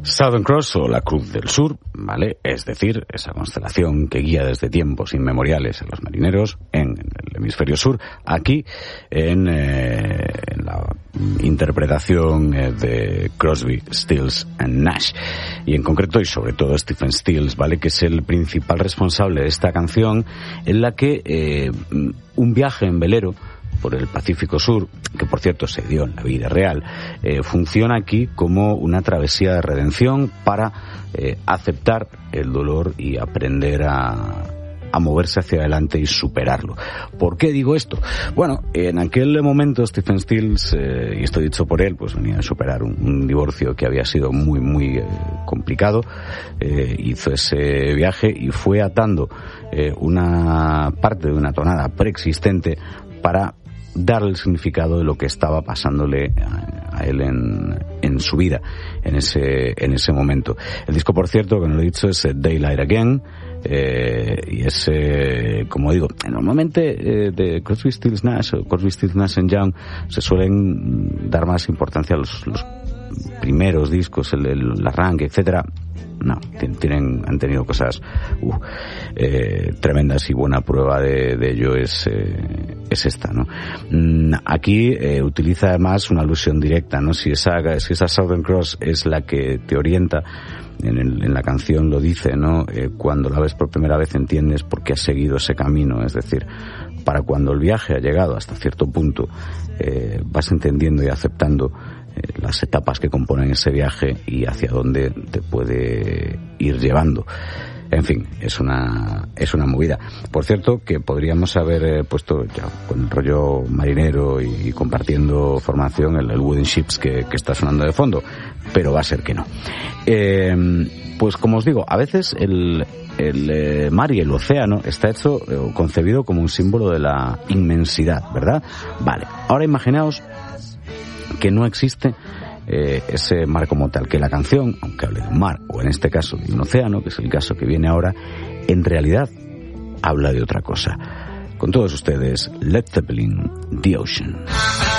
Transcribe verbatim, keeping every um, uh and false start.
Southern Cross, o la Cruz del Sur, ¿vale? Es decir, esa constelación que guía desde tiempos inmemoriales a los marineros en el hemisferio sur, aquí en, eh, en la interpretación eh, de Crosby, Stills and Nash. Y en concreto, y sobre todo Stephen Stills, ¿vale? Que es el principal responsable de esta canción, en la que eh, un viaje en velero por el Pacífico Sur, que por cierto se dio en la vida real, eh, funciona aquí como una travesía de redención para eh, aceptar el dolor y aprender a, a moverse hacia adelante y superarlo. ¿Por qué digo esto? Bueno, en aquel momento Stephen Stills, eh, y esto dicho por él, pues venía a superar un, un divorcio que había sido muy, muy eh, complicado, eh, hizo ese viaje y fue atando eh, una parte de una tonada preexistente para dar el significado de lo que estaba pasándole a, a él en, en su vida, en ese, en ese momento. El disco, por cierto, que no lo he dicho, es Daylight Again, eh, y es, eh, como digo, normalmente eh, de Crosby, Stills, Nash o Crosby, Stills, Nash and Young se suelen dar más importancia a los, los primeros discos, el, el arranque, etcétera. No, tienen, han tenido cosas uh, eh, tremendas, y buena prueba de, de ello es, eh, es esta, ¿no? Aquí eh, utiliza además una alusión directa, ¿no? Si esa, si esa Southern Cross es la que te orienta, en, el, en la canción lo dice, ¿no? Eh, cuando la ves por primera vez entiendes por qué has seguido ese camino, es decir, para cuando el viaje ha llegado hasta cierto punto, eh, vas entendiendo y aceptando las etapas que componen ese viaje y hacia dónde te puede ir llevando. En fin, es una es una movida. Por cierto, que podríamos haber eh, puesto ya con el rollo marinero y, y compartiendo formación el, el Wooden Ships que, que está sonando de fondo, pero va a ser que no. Eh, pues como os digo, a veces el el eh, mar y el océano está hecho o eh, concebido como un símbolo de la inmensidad, ¿verdad? Vale, ahora imaginaos que no existe eh, ese mar como tal, que la canción, aunque hable de un mar, o en este caso de un océano, que es el caso que viene ahora, en realidad habla de otra cosa. Con todos ustedes, Led Zeppelin, The Ocean.